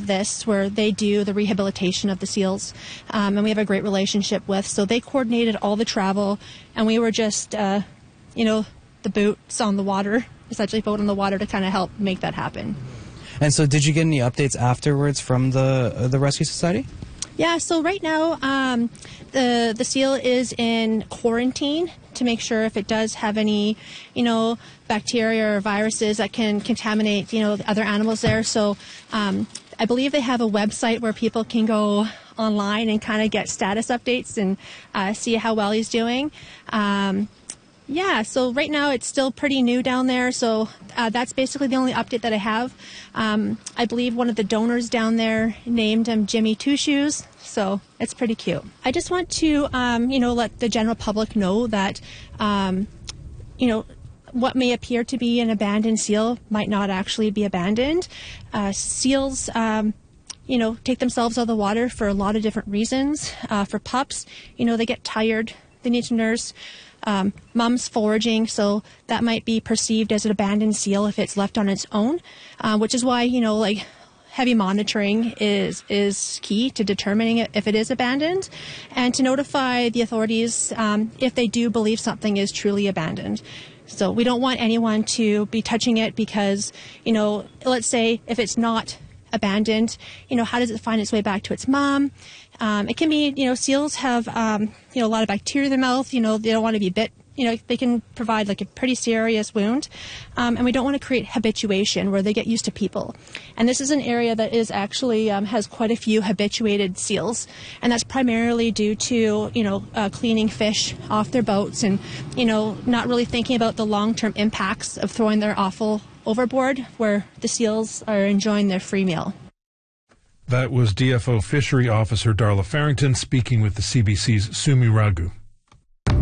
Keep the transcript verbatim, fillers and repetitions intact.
this where they do the rehabilitation of the seals, um, and we have a great relationship with. So they coordinated all the travel, and we were just, uh, you know, the boots on the water, essentially boat on the water to kind of help make that happen. And so did you get any updates afterwards from the uh, the Rescue Society? Yeah, so right now um, the the seal is in quarantine to make sure if it does have any, you know, bacteria or viruses that can contaminate, you know, the other animals there. So um, I believe they have a website where people can go online and kind of get status updates and uh, see how well he's doing. Um, Yeah, so right now it's still pretty new down there, so uh, that's basically the only update that I have. Um, I believe one of the donors down there named him Jimmy Two Shoes, so it's pretty cute. I just want to, um, you know, let the general public know that, um, you know, what may appear to be an abandoned seal might not actually be abandoned. Uh, seals, um, you know, take themselves out of the water for a lot of different reasons. Uh, for pups, you know, they get tired, they need to nurse. Um, mom's foraging, so that might be perceived as an abandoned seal if it's left on its own, uh, which is why, you know, like heavy monitoring is is key to determining it if it is abandoned, and to notify the authorities um, if they do believe something is truly abandoned. So we don't want anyone to be touching it because, you know, let's say if it's not abandoned, you know, how does it find its way back to its mom? Um, it can be, you know, seals have, um, you know, a lot of bacteria in their mouth. You know, they don't want to be bit. You know, they can provide like a pretty serious wound. Um, and we don't want to create habituation where they get used to people. And this is an area that is actually um, has quite a few habituated seals. And that's primarily due to, you know, uh, cleaning fish off their boats and, you know, not really thinking about the long-term impacts of throwing their offal overboard where the seals are enjoying their free meal. That was D F O Fishery Officer Darla Farrington speaking with the C B C's Sumi Raghu.